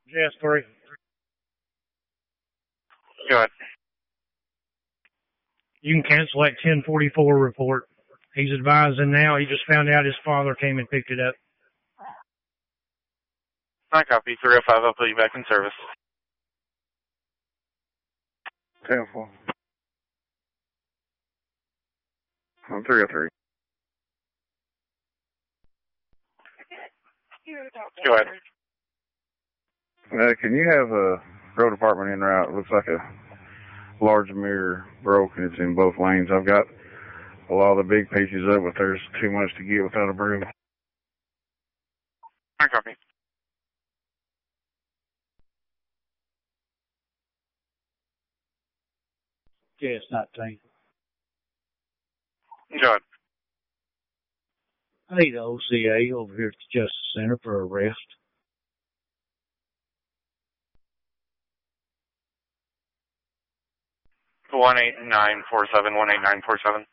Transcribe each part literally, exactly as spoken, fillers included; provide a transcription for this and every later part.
Yes, three. Go ahead. You can cancel that ten forty-four report. He's advising now. He just found out his father came and picked it up. I copy. three oh five, I'll put you back in service. ten four. I'm three oh three. Go ahead. Uh, can you have a road department en route? It looks like a large mirror broke and it's in both lanes. I've got a lot of the big pieces up, but there's too much to get without a broom. I copy. Yes, nineteen. Go ahead. I need an O C A over here at the Justice Center for arrest. one eight nine four seven, one eight nine four seven.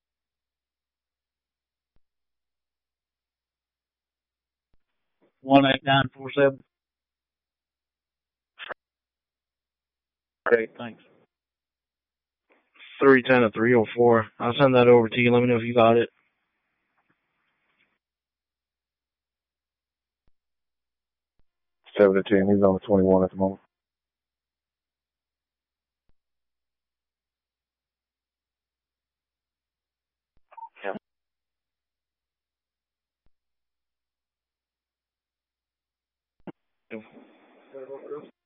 One eight nine four seven. Great, thanks. Three ten to three oh four. I'll send that over to you. Let me know if you got it. Seven to ten. He's on the twenty-one at the moment. Yeah.